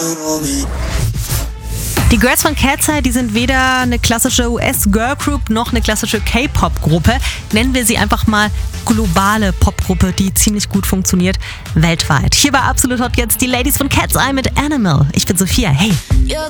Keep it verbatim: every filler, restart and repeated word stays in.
Die Girls von Cat's Eye, die sind weder eine klassische U S-Girlgroup noch eine klassische K-Pop-Gruppe. Nennen wir sie einfach mal globale Popgruppe, die ziemlich gut funktioniert weltweit. Hier bei Absolut Hot jetzt die Ladies von Cat's Eye mit Animal. Ich bin Sophia, hey. You're